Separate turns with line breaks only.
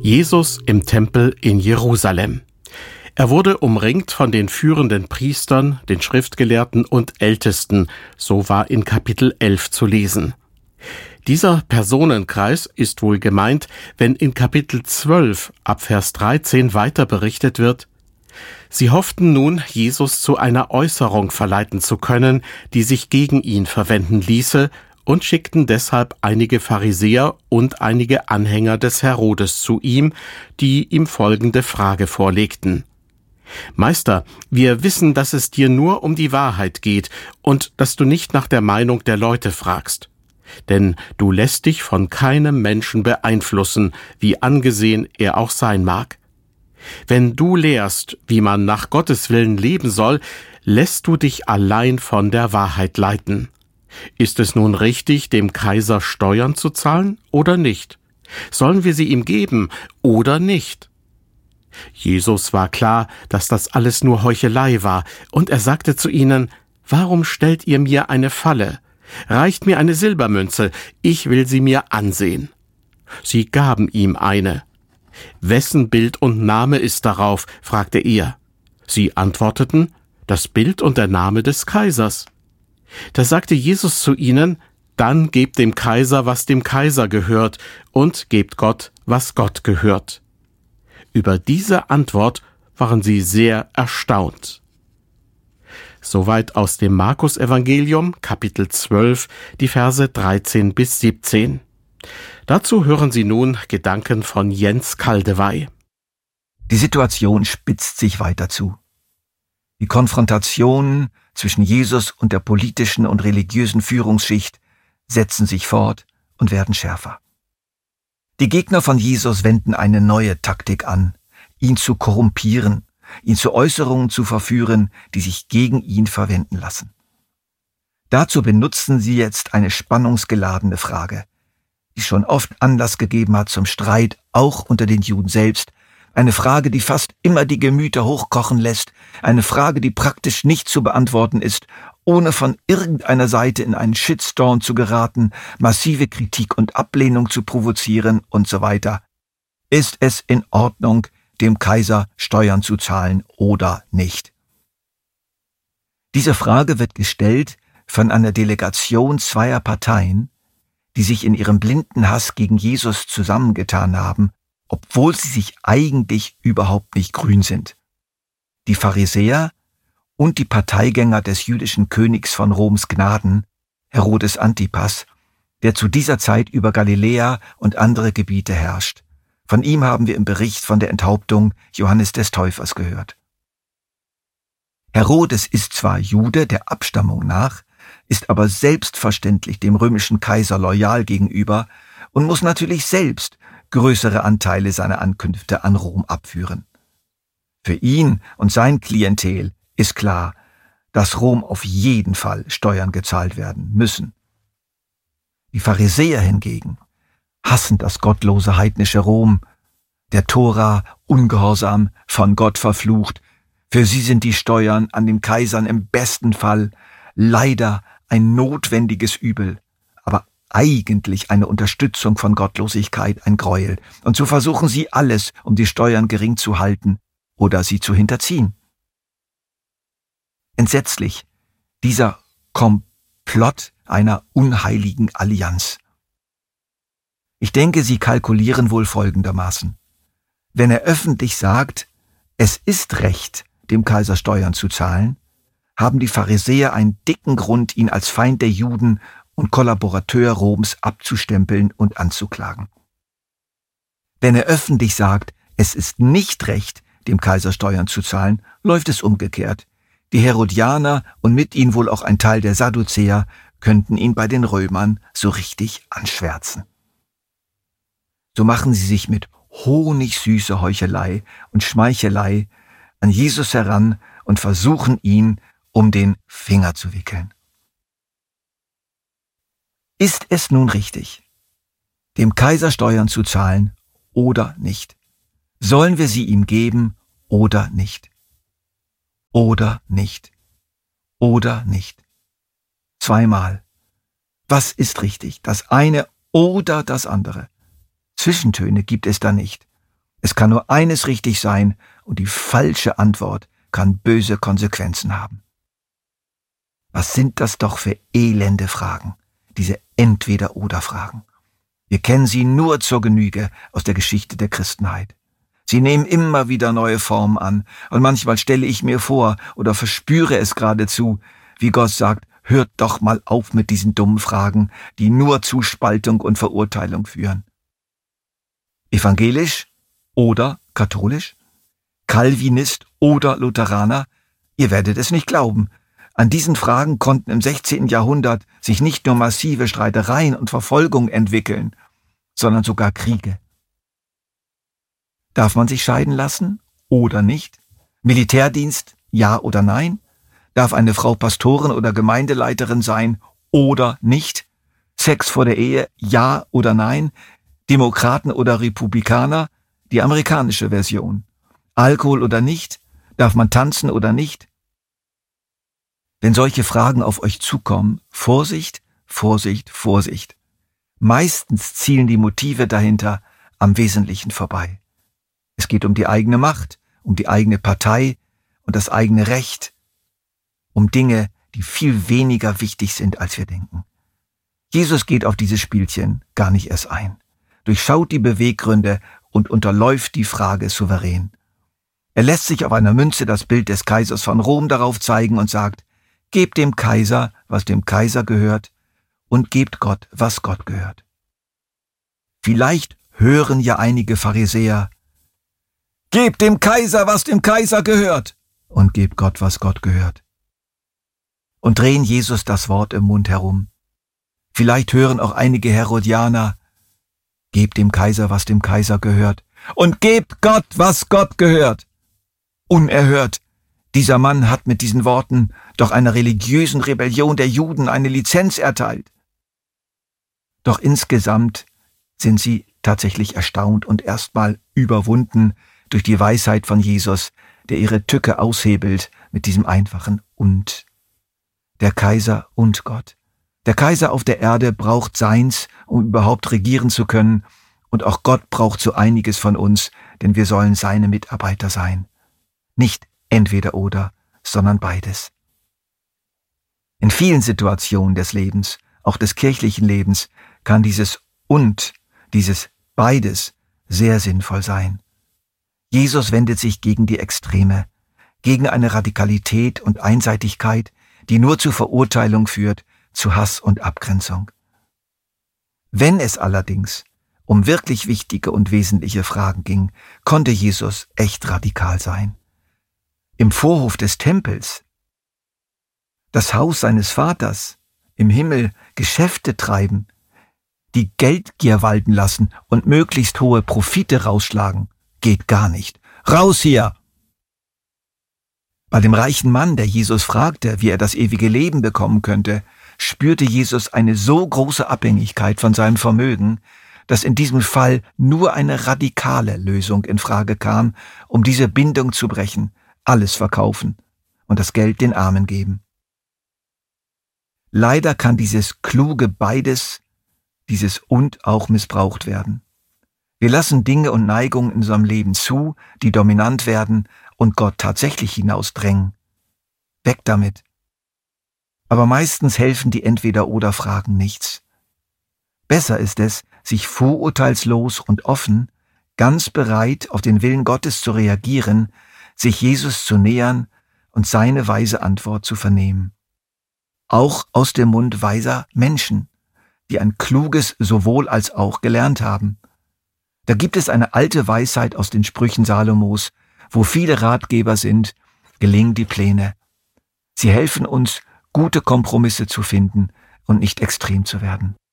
Jesus im Tempel in Jerusalem. Er wurde umringt von den führenden Priestern, den Schriftgelehrten und Ältesten, so war in Kapitel 11 zu lesen. Dieser Personenkreis ist wohl gemeint, wenn in Kapitel 12 ab Vers 13 weiter berichtet wird: Sie hofften nun, Jesus zu einer Äußerung verleiten zu können, die sich gegen ihn verwenden ließe, und schickten deshalb einige Pharisäer und einige Anhänger des Herodes zu ihm, die ihm folgende Frage vorlegten: Meister, wir wissen, dass es dir nur um die Wahrheit geht und dass du nicht nach der Meinung der Leute fragst. Denn du lässt dich von keinem Menschen beeinflussen, wie angesehen er auch sein mag. Wenn du lehrst, wie man nach Gottes Willen leben soll, lässt du dich allein von der Wahrheit leiten. Ist es nun richtig, dem Kaiser Steuern zu zahlen oder nicht? Sollen wir sie ihm geben oder nicht? Jesus war klar, dass das alles nur Heuchelei war, und er sagte zu ihnen: Warum stellt ihr mir eine Falle? Reicht mir eine Silbermünze, ich will sie mir ansehen. Sie gaben ihm eine. Wessen Bild und Name ist darauf? Fragte er. Sie antworteten: Das Bild und der Name des Kaisers. Da sagte Jesus zu ihnen: Dann gebt dem Kaiser, was dem Kaiser gehört, und gebt Gott, was Gott gehört. Über diese Antwort waren sie sehr erstaunt. Soweit aus dem Markus-Evangelium, Kapitel 12, die Verse 13 bis 17. Dazu hören Sie nun Gedanken von Jens Kaldewey.
Die Situation spitzt sich weiter zu. Die Konfrontationen zwischen Jesus und der politischen und religiösen Führungsschicht setzen sich fort und werden schärfer. Die Gegner von Jesus wenden eine neue Taktik an, ihn zu korrumpieren, ihn zu Äußerungen zu verführen, die sich gegen ihn verwenden lassen. Dazu benutzen sie jetzt eine spannungsgeladene Frage, die schon oft Anlass gegeben hat zum Streit, auch unter den Juden selbst. Eine Frage, die fast immer die Gemüter hochkochen lässt. Eine Frage, die praktisch nicht zu beantworten ist, ohne von irgendeiner Seite in einen Shitstorm zu geraten, massive Kritik und Ablehnung zu provozieren und so weiter. Ist es in Ordnung, dem Kaiser Steuern zu zahlen oder nicht? Diese Frage wird gestellt von einer Delegation zweier Parteien, die sich in ihrem blinden Hass gegen Jesus zusammengetan haben, obwohl sie sich eigentlich überhaupt nicht grün sind. Die Pharisäer und die Parteigänger des jüdischen Königs von Roms Gnaden, Herodes Antipas, der zu dieser Zeit über Galiläa und andere Gebiete herrscht. Von ihm haben wir im Bericht von der Enthauptung Johannes des Täufers gehört. Herodes ist zwar Jude der Abstammung nach, ist aber selbstverständlich dem römischen Kaiser loyal gegenüber und muss natürlich selbst größere Anteile seiner Ankünfte an Rom abführen. Für ihn und sein Klientel ist klar, dass Rom auf jeden Fall Steuern gezahlt werden müssen. Die Pharisäer hingegen hassen das gottlose heidnische Rom, der Tora ungehorsam, von Gott verflucht. Für sie sind die Steuern an den Kaisern im besten Fall leider ein notwendiges Übel, aber eigentlich eine Unterstützung von Gottlosigkeit, ein Gräuel. Und so versuchen sie alles, um die Steuern gering zu halten oder sie zu hinterziehen. Entsetzlich, dieser Komplott einer unheiligen Allianz. Ich denke, sie kalkulieren wohl folgendermaßen. Wenn er öffentlich sagt, es ist recht, dem Kaiser Steuern zu zahlen, haben die Pharisäer einen dicken Grund, ihn als Feind der Juden und Kollaborateur Roms abzustempeln und anzuklagen. Wenn er öffentlich sagt, es ist nicht recht, dem Kaiser Steuern zu zahlen, läuft es umgekehrt. Die Herodianer und mit ihnen wohl auch ein Teil der Sadduzäer könnten ihn bei den Römern so richtig anschwärzen. So machen sie sich mit honigsüßer Heuchelei und Schmeichelei an Jesus heran und versuchen ihn um den Finger zu wickeln. Ist es nun richtig, dem Kaiser Steuern zu zahlen oder nicht? Sollen wir sie ihm geben oder nicht? Oder nicht? Oder nicht? Zweimal. Was ist richtig? Das eine oder das andere? Zwischentöne gibt es da nicht. Es kann nur eines richtig sein und die falsche Antwort kann böse Konsequenzen haben. Was sind das doch für elende Fragen, diese Entweder-oder-Fragen. Wir kennen sie nur zur Genüge aus der Geschichte der Christenheit. Sie nehmen immer wieder neue Formen an und manchmal stelle ich mir vor oder verspüre es geradezu, wie Gott sagt, hört doch mal auf mit diesen dummen Fragen, die nur zu Spaltung und Verurteilung führen. Evangelisch oder katholisch? Calvinist oder Lutheraner? Ihr werdet es nicht glauben. An diesen Fragen konnten im 16. Jahrhundert sich nicht nur massive Streitereien und Verfolgung entwickeln, sondern sogar Kriege. Darf man sich scheiden lassen oder nicht? Militärdienst, ja oder nein? Darf eine Frau Pastorin oder Gemeindeleiterin sein oder nicht? Sex vor der Ehe, ja oder nein? Demokraten oder Republikaner? Die amerikanische Version. Alkohol oder nicht? Darf man tanzen oder nicht? Wenn solche Fragen auf euch zukommen, Vorsicht, Vorsicht, Vorsicht. Meistens zielen die Motive dahinter am Wesentlichen vorbei. Es geht um die eigene Macht, um die eigene Partei und das eigene Recht, um Dinge, die viel weniger wichtig sind, als wir denken. Jesus geht auf dieses Spielchen gar nicht erst ein, durchschaut die Beweggründe und unterläuft die Frage souverän. Er lässt sich auf einer Münze das Bild des Kaisers von Rom darauf zeigen und sagt, gebt dem Kaiser, was dem Kaiser gehört, und gebt Gott, was Gott gehört. Vielleicht hören ja einige Pharisäer, gebt dem Kaiser, was dem Kaiser gehört, und gebt Gott, was Gott gehört. Und drehen Jesus das Wort im Mund herum. Vielleicht hören auch einige Herodianer, gebt dem Kaiser, was dem Kaiser gehört, und gebt Gott, was Gott gehört. Unerhört. Dieser Mann hat mit diesen Worten doch einer religiösen Rebellion der Juden eine Lizenz erteilt. Doch insgesamt sind sie tatsächlich erstaunt und erstmal überwunden durch die Weisheit von Jesus, der ihre Tücke aushebelt mit diesem einfachen Und. Der Kaiser und Gott. Der Kaiser auf der Erde braucht seins, um überhaupt regieren zu können, und auch Gott braucht so einiges von uns, denn wir sollen seine Mitarbeiter sein. Nicht entweder oder, sondern beides. In vielen Situationen des Lebens, auch des kirchlichen Lebens, kann dieses Und, dieses Beides sehr sinnvoll sein. Jesus wendet sich gegen die Extreme, gegen eine Radikalität und Einseitigkeit, die nur zu Verurteilung führt, zu Hass und Abgrenzung. Wenn es allerdings um wirklich wichtige und wesentliche Fragen ging, konnte Jesus echt radikal sein. Im Vorhof des Tempels, das Haus seines Vaters, im Himmel Geschäfte treiben, die Geldgier walten lassen und möglichst hohe Profite rausschlagen, geht gar nicht. Raus hier! Bei dem reichen Mann, der Jesus fragte, wie er das ewige Leben bekommen könnte, spürte Jesus eine so große Abhängigkeit von seinem Vermögen, dass in diesem Fall nur eine radikale Lösung in Frage kam, um diese Bindung zu brechen, alles verkaufen und das Geld den Armen geben. Leider kann dieses kluge Beides, dieses Und auch missbraucht werden. Wir lassen Dinge und Neigungen in unserem Leben zu, die dominant werden und Gott tatsächlich hinausdrängen. Weg damit. Aber meistens helfen die Entweder-oder-Fragen nichts. Besser ist es, sich vorurteilslos und offen, ganz bereit, auf den Willen Gottes zu reagieren, sich Jesus zu nähern und seine weise Antwort zu vernehmen. Auch aus dem Mund weiser Menschen, die ein kluges sowohl als auch gelernt haben. Da gibt es eine alte Weisheit aus den Sprüchen Salomos, wo viele Ratgeber sind, gelingen die Pläne. Sie helfen uns, gute Kompromisse zu finden und nicht extrem zu werden.